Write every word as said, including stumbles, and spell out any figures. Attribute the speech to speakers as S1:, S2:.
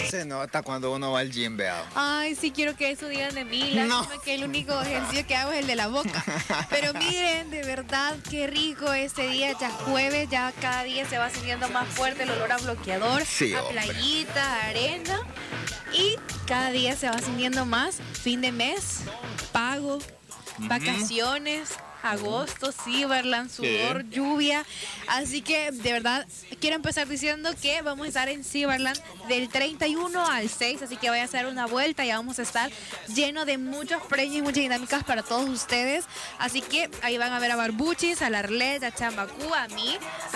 S1: Se nota cuando uno va al gym, vea.
S2: Ay, sí quiero que eso digan de mí. Lástima
S1: No.
S2: que el único ejercicio que hago es el de la boca. Pero miren, de verdad, qué rico este día. Ya jueves, ya cada día se va sintiendo más fuerte el olor a bloqueador,
S1: Sí,
S2: a
S1: hombre.
S2: playita, a arena. Y cada día se va sintiendo más fin de mes, pago, vacaciones. Agosto, Cyberland, sudor,
S1: Sí.
S2: lluvia. Así que de verdad quiero empezar diciendo que vamos a estar en Cyberland del treinta y uno al seis, así que vaya a hacer una vuelta. Ya vamos a estar lleno de muchos premios y muchas dinámicas para todos ustedes. Así que ahí van a ver a Barbuchis, a Larlet, a Chambacú, a mí,